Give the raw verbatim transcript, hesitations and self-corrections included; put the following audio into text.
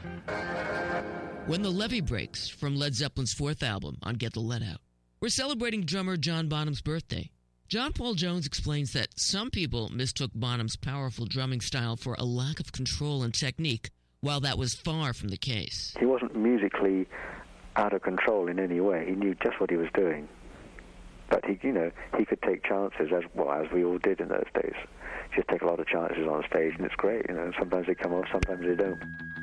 When the levee breaks from Led Zeppelin's fourth album on Get the Lead Out, we're celebrating drummer John Bonham's birthday. John Paul Jones explains that some people mistook Bonham's powerful drumming style for a lack of control and technique, while that was far from the case. He wasn't musically out of control in any way. He knew just what he was doing. But he, you know, he could take chances, as well as we all did in those days. Just take a lot of chances on stage, and it's great. You know, sometimes they come off, sometimes they don't.